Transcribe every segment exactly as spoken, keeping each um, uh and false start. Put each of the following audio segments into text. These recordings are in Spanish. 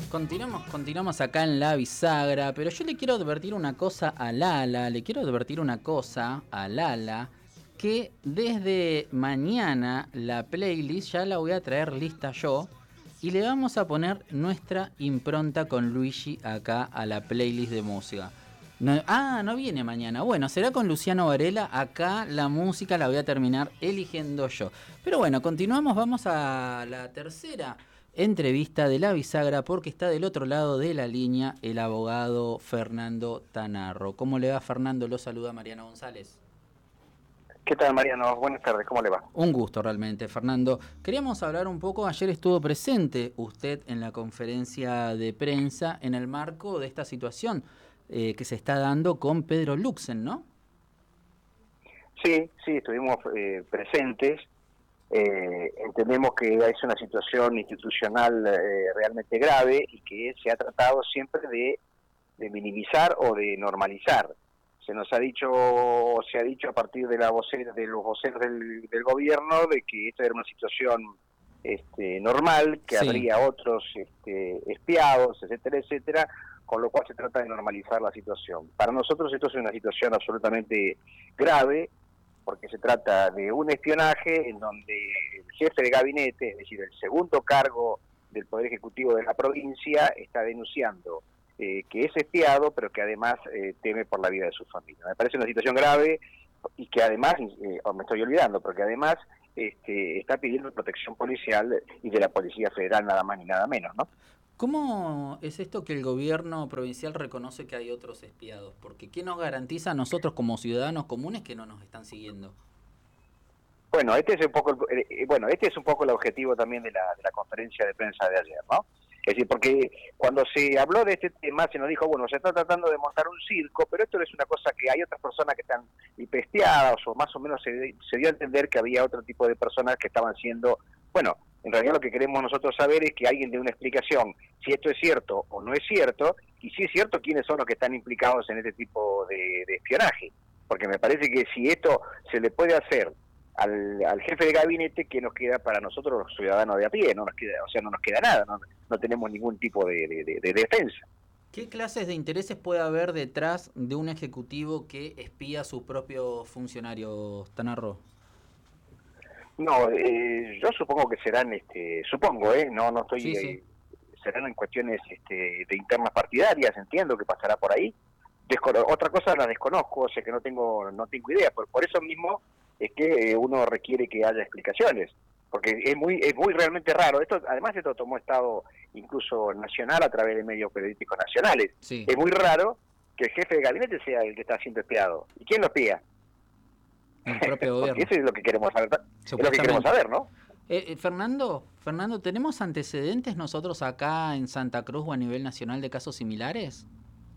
Continuamos, continuamos acá en la bisagra, pero yo le quiero advertir una cosa a Lala, le quiero advertir una cosa a Lala, que desde mañana la playlist ya la voy a traer lista yo y le vamos a poner nuestra impronta con Luigi acá a la playlist de música. No, ah, no viene mañana. Bueno, será con Luciano Varela. Acá la música la voy a terminar eligiendo yo. Pero bueno, continuamos, vamos a la tercera entrevista de la bisagra porque está del otro lado de la línea el abogado Fernando Tanarro. ¿Cómo le va, Fernando? Lo saluda Mariano González. ¿Qué tal, Mariano? Buenas tardes, ¿cómo le va? Un gusto realmente, Fernando. Queríamos hablar un poco, ayer estuvo presente usted en la conferencia de prensa en el marco de esta situación eh, que se está dando con Pedro Luxen, ¿no? Sí, sí, estuvimos eh, presentes. Eh, entendemos que es una situación institucional eh, realmente grave y que se ha tratado siempre de, de minimizar o de normalizar. Se nos ha dicho, se ha dicho a partir de la vocera, de los voceros del, del gobierno, de que esta era una situación este, normal, que sí. Habría otros este, espiados, etcétera, etcétera, con lo cual se trata de normalizar la situación. Para nosotros esto es una situación absolutamente grave, porque se trata de un espionaje en donde el jefe de gabinete, es decir, el segundo cargo del Poder Ejecutivo de la provincia, está denunciando eh, que es espiado, pero que además eh, teme por la vida de su familia. Me parece una situación grave y que además, eh, oh, me estoy olvidando, porque además este, está pidiendo protección policial y de la Policía Federal nada más ni nada menos, ¿no? ¿Cómo es esto que el gobierno provincial reconoce que hay otros espiados? Porque ¿qué nos garantiza a nosotros como ciudadanos comunes que no nos están siguiendo? Bueno, este es un poco, eh, bueno, este es un poco el objetivo también de la, de la conferencia de prensa de ayer, ¿no? Es decir, porque cuando se habló de este tema se nos dijo, bueno, se está tratando de montar un circo, pero esto no es una cosa que hay otras personas que están hipesteadas, o más o menos se, se dio a entender que había otro tipo de personas que estaban siendo, bueno, en realidad lo que queremos nosotros saber es que alguien dé una explicación si esto es cierto o no es cierto, y si es cierto quiénes son los que están implicados en este tipo de, de espionaje. Porque me parece que si esto se le puede hacer al, al jefe de gabinete, ¿qué nos queda para nosotros los ciudadanos de a pie? No nos queda, o sea, no nos queda nada, no, no tenemos ningún tipo de, de, de, de defensa. ¿Qué clases de intereses puede haber detrás de un ejecutivo que espía a sus propios funcionarios, Tanarro? No, eh, yo supongo que serán, este, supongo, eh, no, no estoy, sí, sí. Eh, serán en cuestiones este, de internas partidarias, entiendo que pasará por ahí. Descono- otra cosa la desconozco, o sea que no tengo, no tengo idea. Por, por eso mismo es que eh, uno requiere que haya explicaciones, porque es muy, es muy realmente raro. Esto, además, esto tomó estado incluso nacional a través de medios periodísticos nacionales. Sí. Es muy raro que el jefe de gabinete sea el que está siendo espiado. ¿Y quién lo espía? El propio gobierno. Porque eso es lo que queremos saber, es lo que queremos saber, ¿no? Eh, eh, Fernando, Fernando, ¿tenemos antecedentes nosotros acá en Santa Cruz o a nivel nacional de casos similares?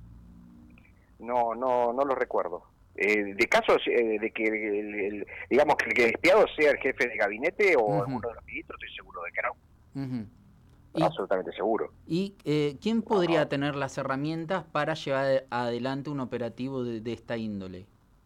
No, no, no lo recuerdo. Eh, de casos eh, de que, el, el, digamos, que el que espiado sea el jefe de gabinete o uh-huh. alguno de los ministros, estoy seguro de que no. Uh-huh. Y, absolutamente seguro. ¿Y eh, quién podría no. tener las herramientas para llevar adelante un operativo de, de esta índole?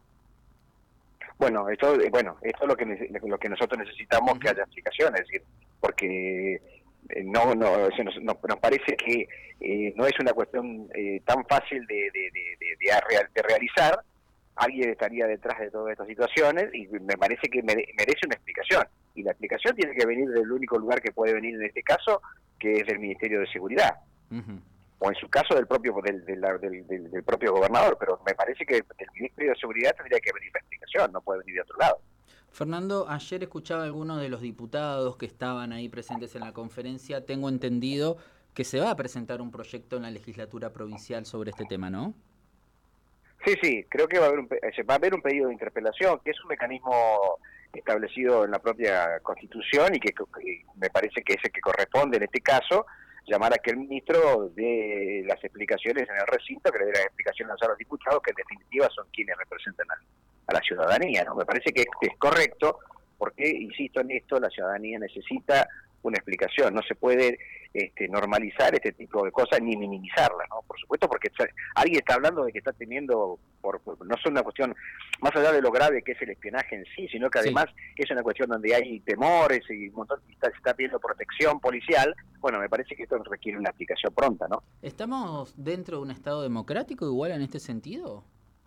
Bueno, esto, bueno, esto es lo que lo que nosotros necesitamos, uh-huh. que haya explicaciones, es decir, porque no, no, nos, nos, nos parece que eh, no es una cuestión eh, tan fácil de, de, de, de, de, de realizar. Alguien estaría detrás de todas estas situaciones y me parece que merece una explicación. Y la explicación tiene que venir del único lugar que puede venir en este caso, que es del Ministerio de Seguridad. Uh-huh. O en su caso del propio del, del, del, del, del propio gobernador, pero me parece que el Ministerio de Seguridad tendría que venir la explicación, no puede venir de otro lado. Fernando, ayer escuchaba a algunos de los diputados que estaban ahí presentes en la conferencia. Tengo entendido que se va a presentar un proyecto en la legislatura provincial sobre este tema, ¿no? Sí, sí, creo que va a haber un, va a haber un pedido de interpelación, que es un mecanismo establecido en la propia Constitución y que, que me parece que es el que corresponde en este caso, llamar a que el ministro dé las explicaciones en el recinto, que le dé las explicaciones a los diputados, que en definitiva son quienes representan a, a la ciudadanía, ¿no? Me parece que es, es correcto, porque, insisto en esto, la ciudadanía necesita una explicación. No se puede este, normalizar este tipo de cosas ni minimizarlas, ¿no? Por supuesto, porque alguien está hablando de que está teniendo, por, por, no es una cuestión más allá de lo grave que es el espionaje en sí, sino que además sí. es una cuestión donde hay temores y un montón, está, se está pidiendo protección policial. Bueno, me parece que esto requiere una aplicación pronta, ¿no? ¿Estamos dentro de un Estado democrático igual en este sentido?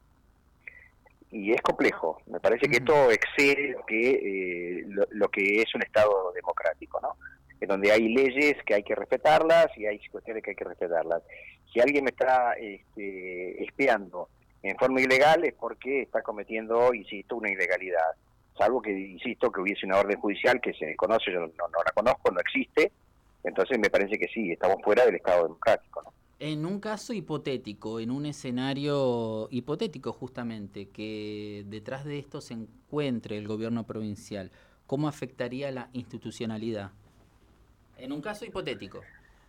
Y es complejo, me parece que esto excede lo que, eh, lo, lo que es un Estado democrático, ¿no? En donde hay leyes que hay que respetarlas y hay cuestiones que hay que respetarlas. Si alguien me está este, espiando en forma ilegal es porque está cometiendo, insisto, una ilegalidad. Salvo que, insisto, que hubiese una orden judicial que se desconoce, yo no, no la conozco, no existe, entonces me parece que sí, estamos fuera del Estado democrático, ¿no? En un caso hipotético, en un escenario hipotético justamente, que detrás de esto se encuentre el gobierno provincial, ¿cómo afectaría la institucionalidad? En un caso hipotético.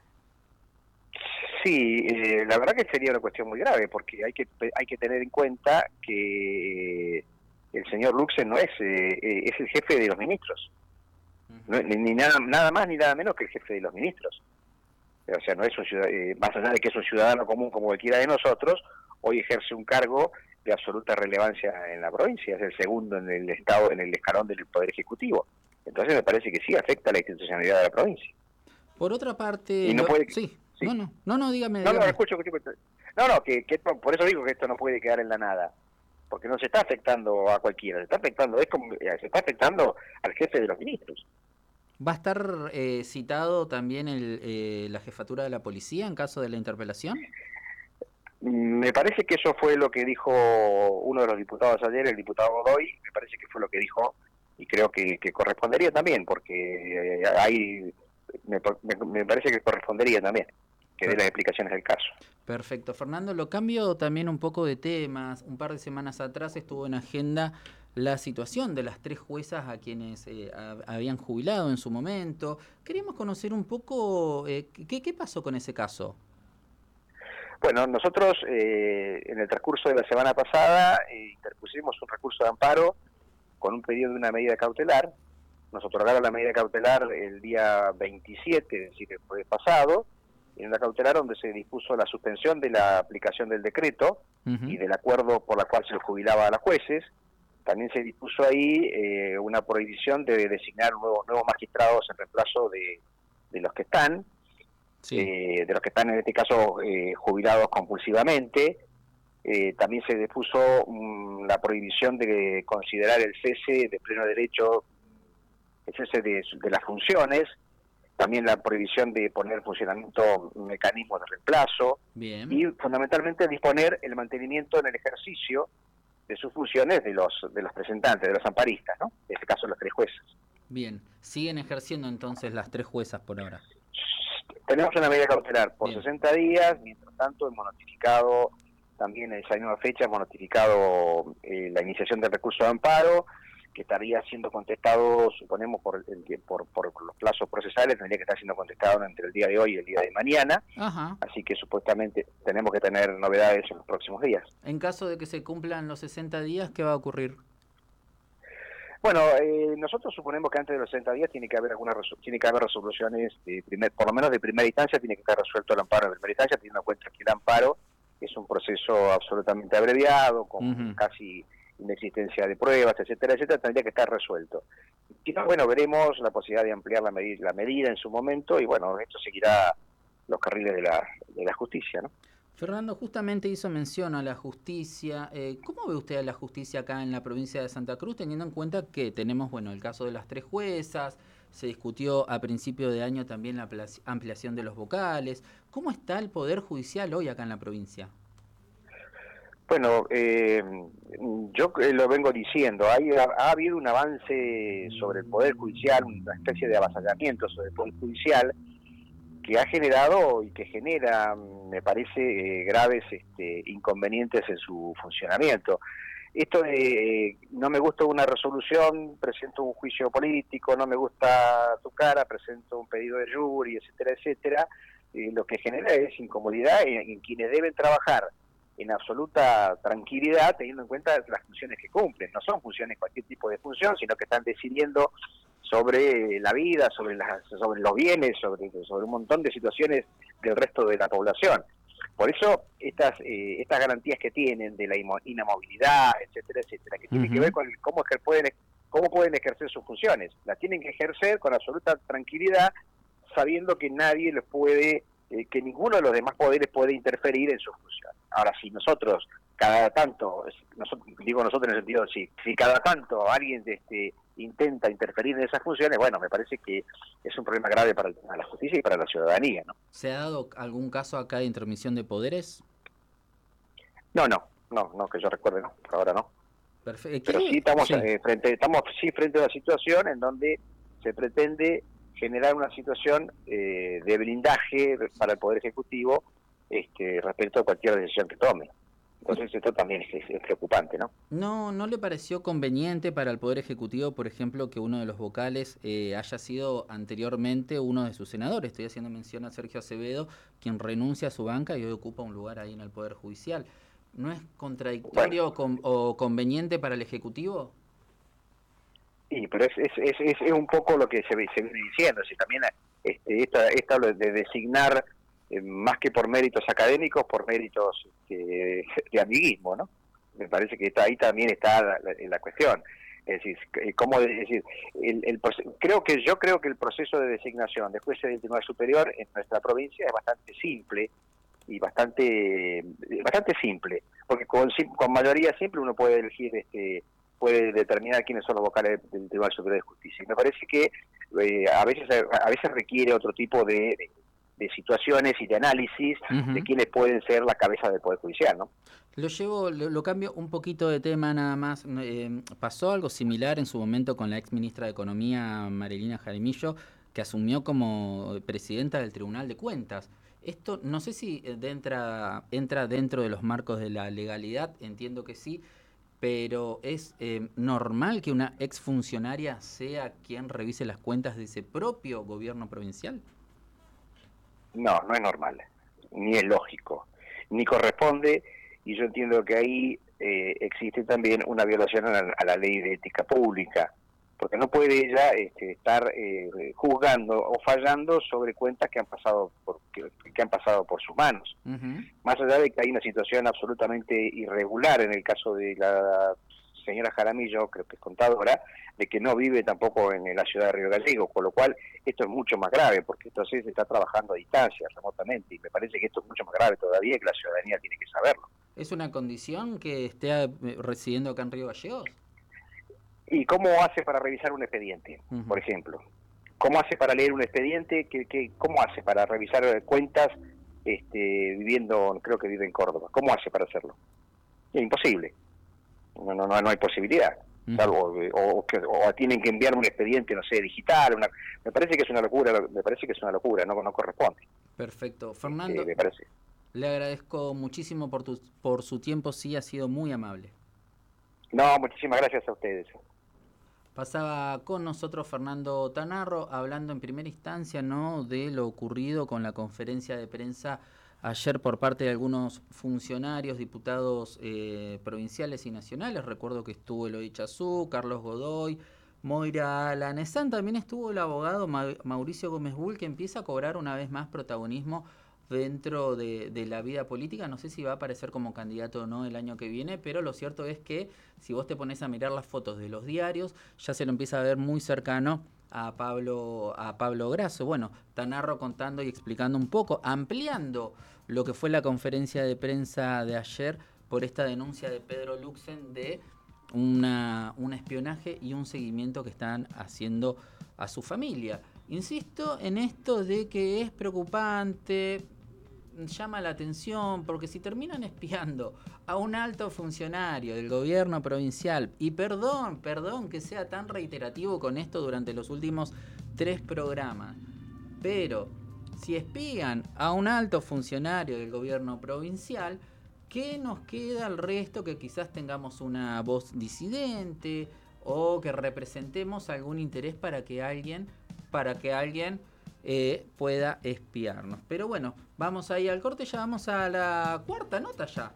Sí, eh, la verdad que sería una cuestión muy grave, porque hay que hay que tener en cuenta que el señor Luxen no es eh, es el jefe de los ministros, no, ni, ni nada nada más ni nada menos que el jefe de los ministros. O sea, no es un ciudadano, eh, más allá de que es un ciudadano común como cualquiera de nosotros, hoy ejerce un cargo de absoluta relevancia en la provincia, es el segundo en el estado, en el escalón del Poder Ejecutivo. Entonces me parece que sí afecta a la institucionalidad de la provincia. Por otra parte, y no lo... puede... sí, sí, no, no, no, no, dígame, no, dígame. no, escucho, escucho, no, no, que, que por eso digo que esto no puede quedar en la nada, porque no se está afectando a cualquiera, se está afectando, es como, se está afectando al jefe de los ministros. ¿Va a estar eh, citado también el, eh, la jefatura de la policía en caso de la interpelación? Me parece que eso fue lo que dijo uno de los diputados ayer, el diputado Godoy, me parece que fue lo que dijo y creo que, que correspondería también, porque hay, me, me parece que correspondería también que dé las explicaciones del caso. Perfecto. Fernando, lo cambio también un poco de temas. Un par de semanas atrás estuvo en agenda la situación de las tres juezas a quienes eh, a, habían jubilado en su momento. Queríamos conocer un poco eh, qué, qué pasó con ese caso. Bueno, nosotros eh, en el transcurso de la semana pasada eh, interpusimos un recurso de amparo con un pedido de una medida cautelar. Nos otorgaron la medida cautelar el día veintisiete, es decir, el jueves pasado, en una cautelar donde se dispuso la suspensión de la aplicación del decreto uh-huh. y del acuerdo por la cual se jubilaba a los jueces. También se dispuso ahí eh, una prohibición de designar nuevos, nuevos magistrados en reemplazo de, de los que están, sí. eh, de los que están en este caso eh, jubilados compulsivamente. Eh, también se dispuso um, la prohibición de considerar el cese de pleno derecho, el cese de, de las funciones, también la prohibición de poner en funcionamiento mecanismos de reemplazo. Bien. Y fundamentalmente disponer el mantenimiento en el ejercicio de sus funciones de los de los presentantes, de los amparistas, ¿no? En este caso los tres jueces. Bien, siguen ejerciendo entonces las tres juezas por ahora. Tenemos una medida cautelar por Bien. sesenta días, mientras tanto hemos notificado, también en esa misma fecha hemos notificado eh, la iniciación del recurso de amparo, que estaría siendo contestado, suponemos, por, el, por, por los plazos procesales, tendría que estar siendo contestado entre el día de hoy y el día de mañana. Ajá. Así que supuestamente tenemos que tener novedades en los próximos días. En caso de que se cumplan los sesenta días, ¿qué va a ocurrir? Bueno, eh, nosotros suponemos que antes de los sesenta días tiene que haber alguna tiene que haber resoluciones, de primer, por lo menos de primera instancia, tiene que estar resuelto el amparo de primera instancia, teniendo en cuenta que el amparo es un proceso absolutamente abreviado, con uh-huh. casi inexistencia de pruebas, etcétera, etcétera, tendría que estar resuelto. Si no, bueno, veremos la posibilidad de ampliar la medida, la medida en su momento y bueno, esto seguirá los carriles de la, de la justicia, ¿no? Fernando, justamente hizo mención a la justicia. Eh, ¿Cómo ve usted a la justicia acá en la provincia de Santa Cruz, teniendo en cuenta que tenemos, bueno, el caso de las tres juezas, se discutió a principio de año también la ampliación de los vocales? ¿Cómo está el Poder Judicial hoy acá en la provincia? Bueno, eh, yo lo vengo diciendo, hay, ha, ha habido un avance sobre el Poder Judicial, una especie de avasallamiento sobre el Poder Judicial, que ha generado y que genera, me parece, eh, graves este, inconvenientes en su funcionamiento. Esto de eh, no me gusta una resolución, presento un juicio político, no me gusta tu cara, presento un pedido de jury, etcétera, etcétera, eh, lo que genera es incomodidad en, en quienes deben trabajar en absoluta tranquilidad, teniendo en cuenta las funciones que cumplen. No son funciones, cualquier tipo de función, sino que están decidiendo sobre la vida, sobre, las, sobre los bienes, sobre, sobre un montón de situaciones del resto de la población. Por eso estas eh, estas garantías que tienen de la inamovilidad, etcétera, etcétera, que tienen uh-huh. que ver con el, cómo es que pueden cómo pueden ejercer sus funciones, las tienen que ejercer con absoluta tranquilidad, sabiendo que nadie les puede, eh, que ninguno de los demás poderes puede interferir en sus funciones. Ahora, si nosotros cada tanto, nosotros, digo nosotros en el sentido, si, si cada tanto alguien este, intenta interferir en esas funciones, bueno, me parece que es un problema grave para la justicia y para la ciudadanía, ¿no? ¿Se ha dado algún caso acá de intermisión de poderes? No, no, no, no que yo recuerde, no, por ahora no. Perfecto. Pero sí estamos, sí. Eh, frente, estamos sí frente a una situación en donde se pretende generar una situación eh, de blindaje para el Poder Ejecutivo este, respecto a cualquier decisión que tome. Entonces esto también es, es, es preocupante, ¿no? ¿No no le pareció conveniente para el Poder Ejecutivo, por ejemplo, que uno de los vocales eh, haya sido anteriormente uno de sus senadores? Estoy haciendo mención a Sergio Acevedo, quien renuncia a su banca y hoy ocupa un lugar ahí en el Poder Judicial. ¿No es contradictorio bueno, con, o conveniente para el Ejecutivo? Sí, pero es, es, es, es un poco lo que se, se viene diciendo, si también este, esta, esta de designar eh, más que por méritos académicos, por méritos este, de amiguismo, ¿no? Me parece que está, ahí también está la, la, la cuestión. Es decir, ¿cómo es decir? El, el, creo que yo creo que el proceso de designación de jueces del Tribunal Superior en nuestra provincia es bastante simple y bastante bastante simple, porque con, con mayoría simple uno puede elegir este puede determinar quiénes son los vocales del Tribunal Superior de Justicia. Y me parece que eh, a veces a veces requiere otro tipo de, de, de situaciones y de análisis uh-huh. de quiénes pueden ser la cabeza del Poder Judicial, ¿no? Lo llevo, lo, lo cambio un poquito de tema nada más. Eh, pasó algo similar en su momento con la ex ministra de Economía, Marilina Jaramillo, que asumió como presidenta del Tribunal de Cuentas. Esto no sé si entra, entra dentro de los marcos de la legalidad, entiendo que sí, pero ¿es eh, normal que una exfuncionaria sea quien revise las cuentas de ese propio gobierno provincial? No, no es normal, ni es lógico, ni corresponde, y yo entiendo que ahí eh, existe también una violación a la, a la ley de ética pública, porque no puede ella este, estar eh, juzgando o fallando sobre cuentas que han pasado por que, que han pasado por sus manos. Uh-huh. Más allá de que hay una situación absolutamente irregular en el caso de la señora Jaramillo, creo que es contadora, de que no vive tampoco en la ciudad de Río Gallegos, con lo cual esto es mucho más grave, porque entonces se está trabajando a distancia, remotamente, y me parece que esto es mucho más grave todavía y que la ciudadanía tiene que saberlo. ¿Es una condición que esté residiendo acá en Río Gallegos? ¿Y cómo hace para revisar un expediente, uh-huh. por ejemplo? ¿Cómo hace para leer un expediente? ¿Qué, qué, ¿Cómo hace para revisar cuentas este, viviendo, creo que vive en Córdoba? ¿Cómo hace para hacerlo? Es imposible. No, no, no, no hay posibilidad. Uh-huh. Salvo, o, o, o tienen que enviar un expediente, no sé, digital. Una, me parece que es una locura, me parece que es una locura, no, no corresponde. Perfecto. Fernando, eh, me parece. Le agradezco muchísimo por, tu, por su tiempo, sí, ha sido muy amable. No, muchísimas gracias a ustedes. Pasaba con nosotros Fernando Tanarro, hablando en primera instancia, ¿no?, de lo ocurrido con la conferencia de prensa ayer por parte de algunos funcionarios, diputados eh, provinciales y nacionales. Recuerdo que estuvo Eloy Chazú, Carlos Godoy, Moira Lanesán, también estuvo el abogado Ma- Mauricio Gómez Bull, que empieza a cobrar una vez más protagonismo dentro de, de la vida política. No sé si va a aparecer como candidato o no el año que viene, pero lo cierto es que si vos te pones a mirar las fotos de los diarios, ya se lo empieza a ver muy cercano a Pablo a Pablo Grasso. Bueno, Tanarro contando y explicando un poco, ampliando lo que fue la conferencia de prensa de ayer por esta denuncia de Pedro Luxen de una, un espionaje y un seguimiento que están haciendo a su familia. Insisto en esto de que es preocupante, llama la atención, porque si terminan espiando a un alto funcionario del gobierno provincial, y perdón, perdón que sea tan reiterativo con esto durante los últimos tres programas, pero si espían a un alto funcionario del gobierno provincial, ¿qué nos queda al resto que quizás tengamos una voz disidente o que representemos algún interés para que alguien, para que alguien Eh, pueda espiarnos? Pero bueno, vamos ahí al corte, ya vamos a la cuarta nota ya.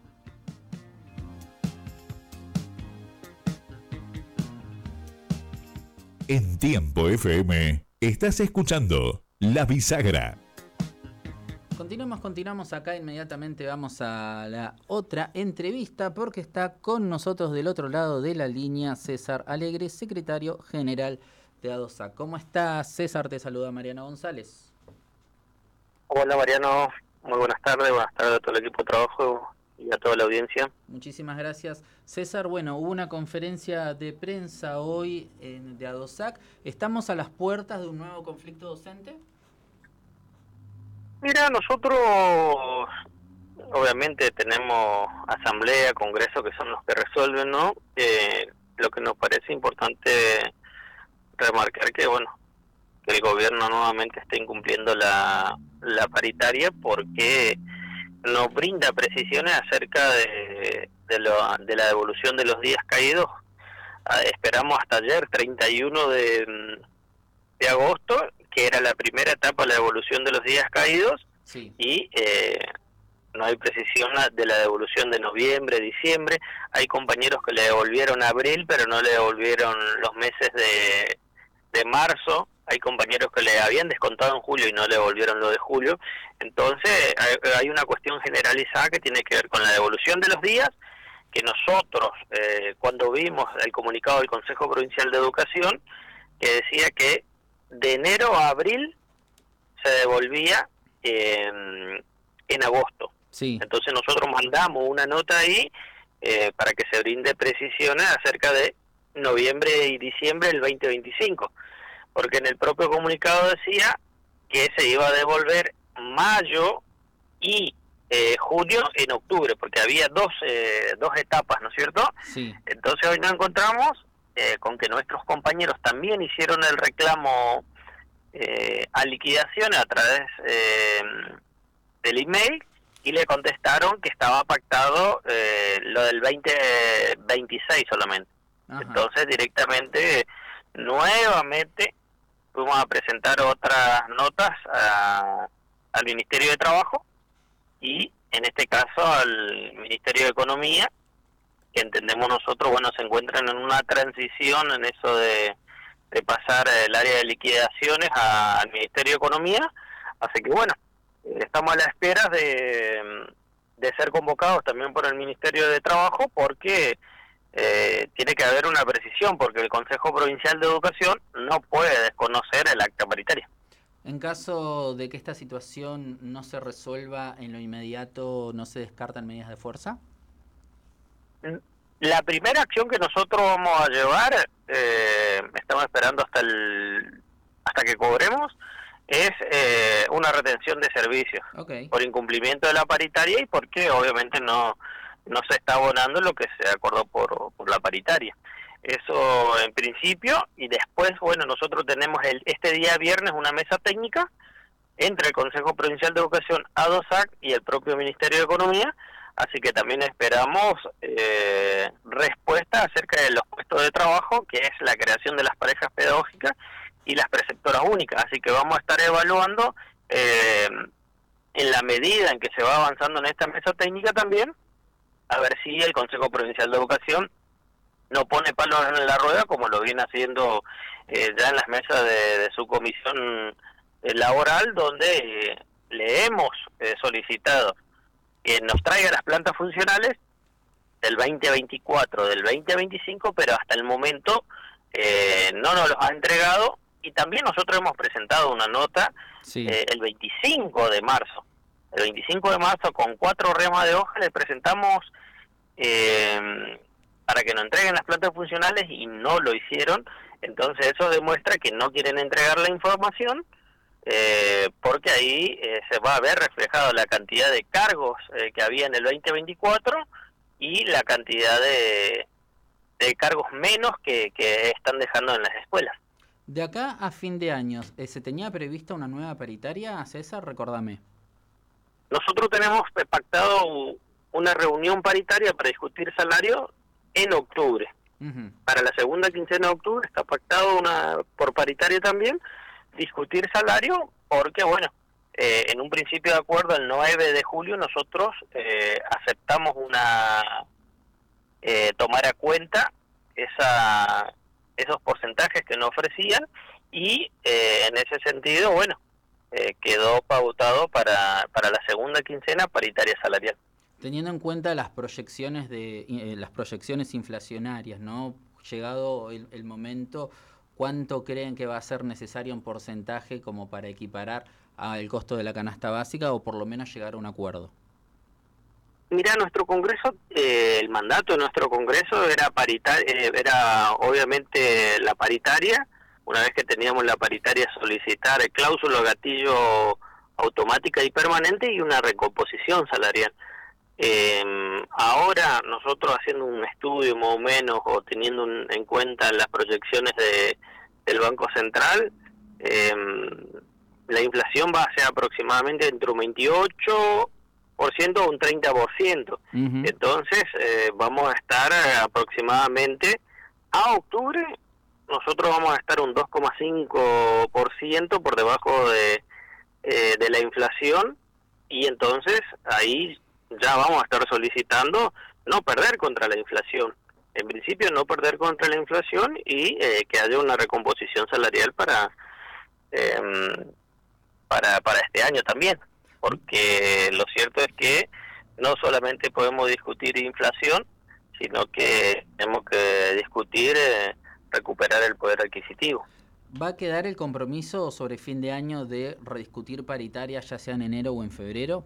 En Tiempo F M, estás escuchando La Bisagra. Continuamos, continuamos acá, inmediatamente vamos a la otra entrevista porque está con nosotros del otro lado de la línea César Alegre, secretario general de ADOSAC. ¿Cómo estás, César? Te saluda Mariano González. Hola Mariano, muy buenas tardes, buenas tardes a todo el equipo de trabajo y a toda la audiencia. Muchísimas gracias. César, bueno, hubo una conferencia de prensa hoy en, de ADOSAC. ¿Estamos a las puertas de un nuevo conflicto docente? Mira, nosotros obviamente tenemos asamblea, congreso, que son los que resuelven, ¿no? Eh, lo que nos parece importante remarcar que, bueno, que el gobierno nuevamente está incumpliendo la, la paritaria porque no brinda precisiones acerca de, de, lo, de la devolución de los días caídos. Ah, esperamos hasta ayer, treinta y uno de, de agosto, que era la primera etapa de la devolución de los días caídos, sí. y eh, no hay precisión de la devolución de noviembre, diciembre. Hay compañeros que le devolvieron abril, pero no le devolvieron los meses de, de marzo. Hay compañeros que le habían descontado en julio y no le devolvieron lo de julio. Entonces hay una cuestión generalizada que tiene que ver con la devolución de los días, que nosotros eh, cuando vimos el comunicado del Consejo Provincial de Educación, que decía que de enero a abril se devolvía eh, en agosto. Sí. Entonces nosotros mandamos una nota ahí eh, para que se brinde precisiones acerca de noviembre y diciembre del veinte veinticinco. Porque en el propio comunicado decía que se iba a devolver mayo y eh, junio en octubre, porque había dos eh, dos etapas, ¿no es cierto? Sí. Entonces hoy nos encontramos eh, con que nuestros compañeros también hicieron el reclamo eh, a liquidación a través eh, del email y le contestaron que estaba pactado eh, lo del veinte veintiséis solamente. Ajá. Entonces directamente, nuevamente, fuimos a presentar otras notas a, al Ministerio de Trabajo y en este caso al Ministerio de Economía, que entendemos nosotros, bueno, se encuentran en una transición en eso de, de pasar el área de liquidaciones a, al Ministerio de Economía, así que bueno, estamos a la espera de, de ser convocados también por el Ministerio de Trabajo porque Eh, tiene que haber una precisión, porque el Consejo Provincial de Educación no puede desconocer el acta paritaria. En caso de que esta situación no se resuelva en lo inmediato, ¿no se descartan medidas de fuerza? La primera acción que nosotros vamos a llevar, eh, estamos esperando hasta el hasta que cobremos, es eh, una retención de servicios, okay. por incumplimiento de la paritaria y porque obviamente no no se está abonando lo que se acordó por, por la paritaria. Eso en principio, y después, bueno, nosotros tenemos el este día viernes una mesa técnica entre el Consejo Provincial de Educación, ADOSAC y el propio Ministerio de Economía, así que también esperamos eh, respuesta acerca de los puestos de trabajo, que es la creación de las parejas pedagógicas y las preceptoras únicas, así que vamos a estar evaluando eh, en la medida en que se va avanzando en esta mesa técnica también, a ver si el Consejo Provincial de Educación no pone palos en la rueda como lo viene haciendo eh, ya en las mesas de, de su comisión eh, laboral, donde eh, le hemos eh, solicitado que nos traiga las plantas funcionales del veinte veinticuatro, del veinte veinticinco, pero hasta el momento eh, no nos los ha entregado y también nosotros hemos presentado una nota sí. eh, el veinticinco de marzo. El veinticinco de marzo con cuatro remas de hoja le presentamos eh, para que nos entreguen las plantas funcionales y no lo hicieron. Entonces eso demuestra que no quieren entregar la información eh, porque ahí eh, se va a ver reflejado la cantidad de cargos eh, que había en el veinte veinticuatro y la cantidad de, de cargos menos que, que están dejando en las escuelas. De acá a fin de año, ¿se tenía prevista una nueva paritaria, César? Recordame. Nosotros tenemos pactado una reunión paritaria para discutir salario en octubre. Uh-huh. Para la segunda quincena de octubre está pactado una por paritaria también, discutir salario, porque bueno, eh, en un principio de acuerdo el nueve de julio nosotros eh, aceptamos una eh, tomar a cuenta esa esos porcentajes que no ofrecían, y eh, en ese sentido, bueno, eh, quedó pautado para, para la segunda quincena paritaria salarial. Teniendo en cuenta las proyecciones de eh, las proyecciones inflacionarias, ¿no? Llegado el, el momento, ¿cuánto creen que va a ser necesario en porcentaje como para equiparar al costo de la canasta básica o por lo menos llegar a un acuerdo? Mira, nuestro Congreso, eh, el mandato de nuestro Congreso era paritaria, eh, era obviamente la paritaria. Una vez que teníamos la paritaria, solicitar cláusula gatillo automática y permanente y una recomposición salarial. Eh, ahora nosotros haciendo un estudio más o menos, o teniendo un, en cuenta las proyecciones de, del Banco Central, eh, la inflación va a ser aproximadamente entre un veintiocho por ciento o un treinta por ciento. Uh-huh. Entonces eh, vamos a estar aproximadamente a octubre, nosotros vamos a estar un dos coma cinco por ciento por debajo de, eh, de la inflación, y entonces ahí ya vamos a estar solicitando no perder contra la inflación. En principio no perder contra la inflación y eh, que haya una recomposición salarial para, eh, para, para este año también. Porque lo cierto es que no solamente podemos discutir inflación, sino que tenemos que discutir eh, recuperar el poder adquisitivo. ¿Va a quedar el compromiso sobre fin de año de rediscutir paritaria, ya sea en enero o en febrero?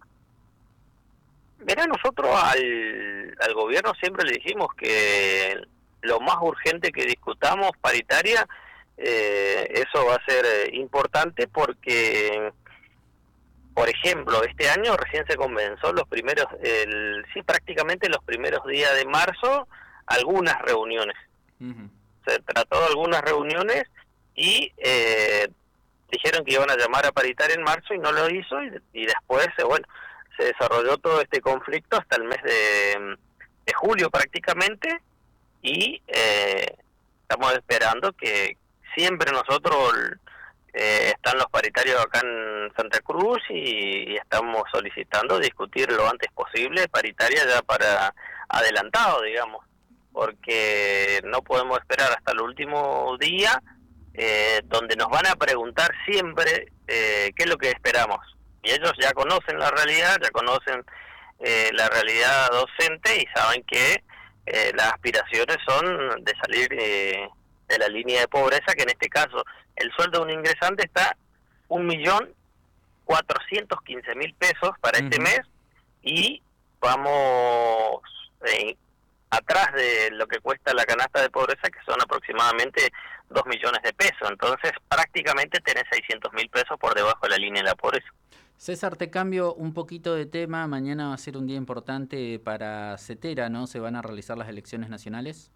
Verá, nosotros al, al gobierno siempre le dijimos que lo más urgente que discutamos paritaria, eh, eso va a ser eh, importante porque... Por ejemplo, este año recién se comenzó los primeros, el, sí, prácticamente los primeros días de marzo, algunas reuniones. Uh-huh. Se trató de algunas reuniones y eh, dijeron que iban a llamar a paritaria en marzo y no lo hizo, y, y después, eh, bueno, se desarrolló todo este conflicto hasta el mes de, de julio prácticamente, y eh, estamos esperando que siempre nosotros... Eh, están los paritarios acá en Santa Cruz y, y estamos solicitando discutir lo antes posible paritaria ya para adelantado, digamos, porque no podemos esperar hasta el último día, eh, donde nos van a preguntar siempre eh, qué es lo que esperamos. Y ellos ya conocen la realidad, ya conocen eh, la realidad docente y saben que eh, las aspiraciones son de salir eh, de la línea de pobreza, que en este caso el sueldo de un ingresante está un millón cuatrocientos quince mil pesos para uh-huh. este mes, y vamos eh, atrás de lo que cuesta la canasta de pobreza, que son aproximadamente dos millones de pesos. Entonces prácticamente tenés seiscientos mil pesos por debajo de la línea de la pobreza. César, te cambio un poquito de tema. Mañana va a ser un día importante para Cetera, ¿no? ¿Se van a realizar las elecciones nacionales?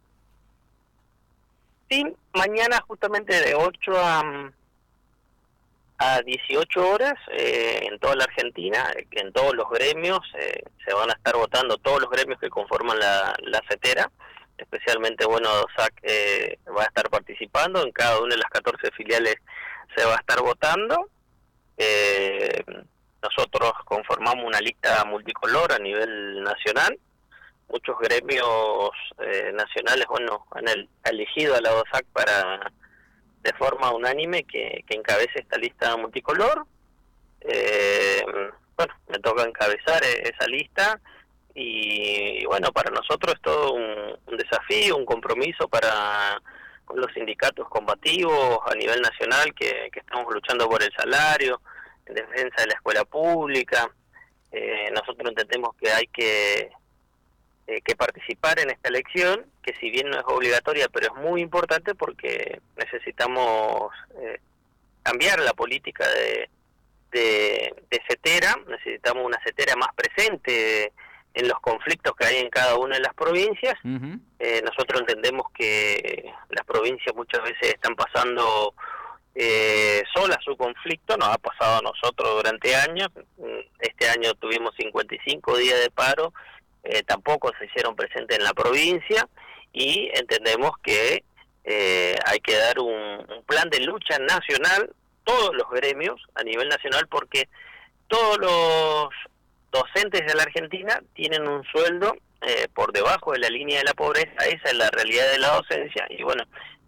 Sí, mañana justamente de ocho a, a dieciocho horas eh, en toda la Argentina, en todos los gremios, eh, se van a estar votando todos los gremios que conforman la, la Cetera, especialmente, bueno, S A C eh, va a estar participando, en cada una de las catorce filiales se va a estar votando. Eh, nosotros conformamos una lista multicolor a nivel nacional. Muchos gremios eh, nacionales, bueno, han el, elegido a la O S A C para, de forma unánime, que, que encabece esta lista multicolor. Eh, bueno, me toca encabezar esa lista y, y bueno, para nosotros es todo un, un desafío, un compromiso para con los sindicatos combativos a nivel nacional, que, que estamos luchando por el salario, en defensa de la escuela pública. Eh, nosotros entendemos que hay que Eh, que participar en esta elección, que si bien no es obligatoria, pero es muy importante porque necesitamos eh, cambiar la política de, de, de Cetera, necesitamos una Cetera más presente en los conflictos que hay en cada una de las provincias. Uh-huh. Eh, nosotros entendemos que las provincias muchas veces están pasando eh, solas su conflicto, nos ha pasado a nosotros durante años. Este año tuvimos cincuenta y cinco días de paro, Eh, tampoco se hicieron presentes en la provincia, y entendemos que eh, hay que dar un, un plan de lucha nacional, todos los gremios a nivel nacional, porque todos los docentes de la Argentina tienen un sueldo eh, por debajo de la línea de la pobreza. Esa es la realidad de la docencia, y bueno,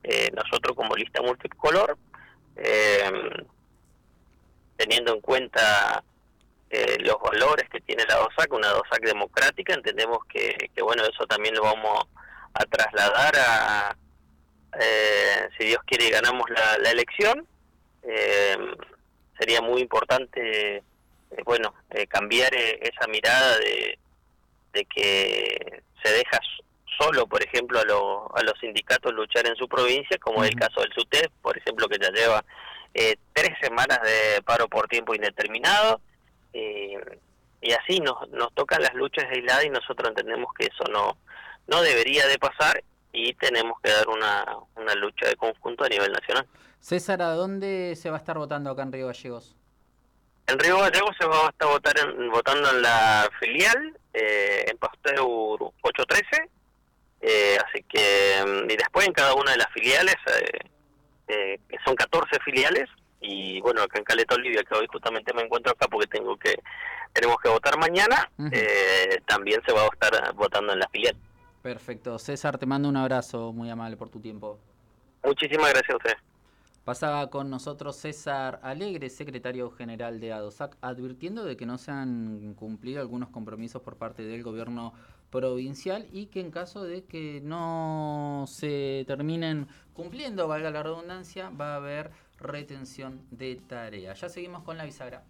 eh, nosotros como lista multicolor, eh, teniendo en cuenta eh, los valores que tiene la DOSAC, una DOSAC democrática, entendemos que, que bueno, eso también lo vamos a trasladar a, eh, si Dios quiere, ganamos la, la elección. Eh, sería muy importante, eh, bueno, eh, cambiar eh, esa mirada de, de que se deja solo, por ejemplo, a, lo, a los sindicatos luchar en su provincia, como uh-huh. es el caso del SUTEP, por ejemplo, que ya lleva eh, tres semanas de paro por tiempo indeterminado, eh, y así nos, nos tocan las luchas aisladas y nosotros entendemos que eso no, no debería de pasar y tenemos que dar una, una lucha de conjunto a nivel nacional. César, ¿a dónde se va a estar votando acá en Río Gallegos? En Río Gallegos se va a estar votar en, votando en la filial, eh, en Pasteur ocho trece, eh, así que, y después en cada una de las filiales, eh, eh, que son catorce filiales, y bueno, acá en Caleta Olivia, que hoy justamente me encuentro acá porque tengo que tenemos que votar mañana, uh-huh. eh, también se va a estar votando en la filial. Perfecto. César, te mando un abrazo, muy amable por tu tiempo. Muchísimas gracias a usted. Pasaba con nosotros César Alegre, secretario general de ADOSAC, advirtiendo de que no se han cumplido algunos compromisos por parte del gobierno provincial y que en caso de que no se terminen cumpliendo, valga la redundancia, va a haber retención de tareas. Ya seguimos con la bisagra.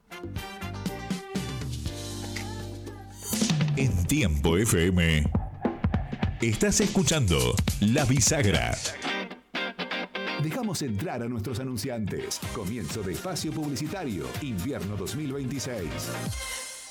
En Tiempo F M estás escuchando La Bisagra. Dejamos entrar a nuestros anunciantes. Comienzo de espacio publicitario, invierno dos mil veintiséis.